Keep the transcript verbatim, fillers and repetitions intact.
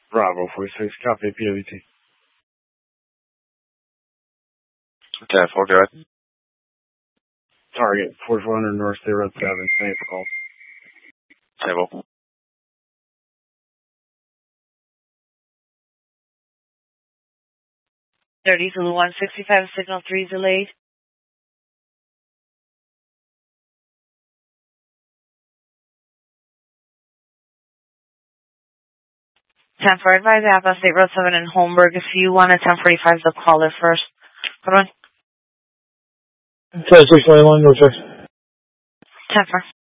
Bravo, forty-six, copy, P W T. ten four, go ahead. Target, forty-four hundred North State Road seven, thank you for call. Table. thirty Zulu one sixty-five, signal three delayed. ten four, advise Apple State Road seven in Holmberg. If you want a ten forty-five, the caller first. Hold on. ten six twenty-one, no check. ten four.